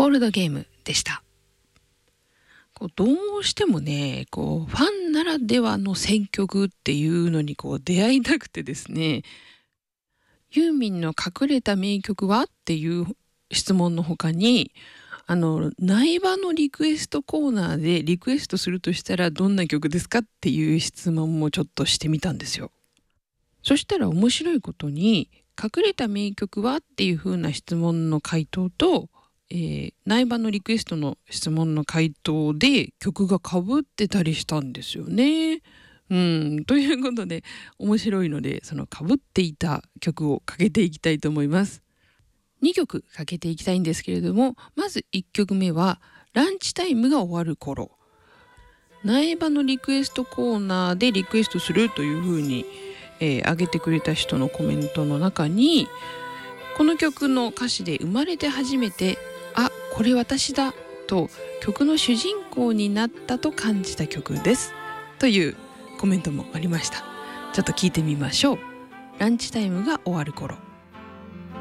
ールドゲームでした。どうしてもねファンならではの選曲っていうのに出会いたくてですね、ユーミンの隠れた名曲はっていう質問の他に、苗場のリクエストコーナーでリクエストするとしたらどんな曲ですかっていう質問もちょっとしてみたんですよ。そしたら面白いことに、隠れた名曲はっていう風な質問の回答と、苗場のリクエストの質問の回答で曲が被ってたりしたんですよね。ということで面白いので、その被っていた曲をかけていきたいと思います。2曲かけていきたいんですけれども、まず1曲目はランチタイムが終わる頃。苗場のリクエストコーナーでリクエストするというふうに、上げてくれた人のコメントの中に、この曲の歌詞で生まれて初めてこれ私だと曲の主人公になったと感じた曲ですというコメントもありました。ちょっと聞いてみましょう。ランチタイムが終わる頃。